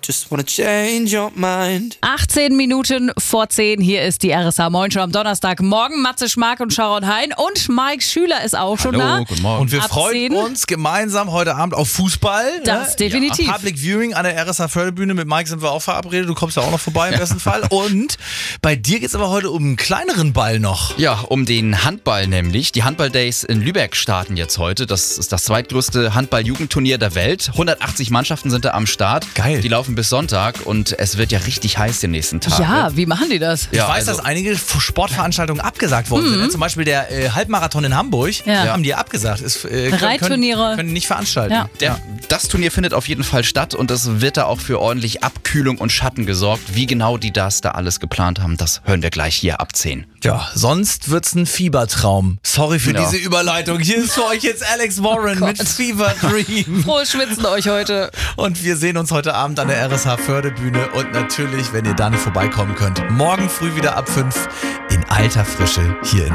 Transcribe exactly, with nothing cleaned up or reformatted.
Just wanna change your mind. achtzehn Minuten vor zehn, hier ist die R S H Moin Show am Donnerstagmorgen. Matze Schmark und Sharon Hein und Mike Schüler ist auch schon da. Hallo, guten Morgen. Und wir Ab freuen zehn. uns gemeinsam heute Abend auf Fußball. Das ne? definitiv. Ja. Public Viewing an der R S H Förderbühne. Mit Mike sind wir auch verabredet. Du kommst ja auch noch vorbei im besten Fall. Und bei dir geht es aber heute um einen kleineren Ball noch. Ja, um den Handball nämlich. Die Handball-Days in Lübeck starten jetzt heute. Das ist das zweitgrößte Handball-Jugendturnier der Welt. hundertachtzig Mannschaften sind da am Start. Geil. Die laufen bis Sonntag und es wird ja richtig heiß den nächsten Tag. Ja, wie machen die das? Ich Ja, weiß, also- dass einige Sportveranstaltungen abgesagt worden sind. Zum Beispiel der äh, Halbmarathon in Hamburg. Ja. Haben die abgesagt. Ist, äh, können, Reitturniere. Können, können nicht veranstalten. Ja. Der, das Turnier findet auf jeden Fall statt und es wird da auch für ordentlich Abkühlung und Schatten gesorgt. Wie genau die das da alles geplant haben, das hören wir gleich hier ab zehn. Ja, sonst wird's ein Fiebertraum. Sorry für Ja. diese Überleitung. Hier ist für euch jetzt Alex Warren Oh mit Gott. Fever Dream. Frohes Schwitzen euch heute. Und wir sehen uns heute Abend an der R S H Förderbühne. Und natürlich, wenn ihr da nicht vorbeikommen könnt, morgen früh wieder ab fünf in alter Frische hier in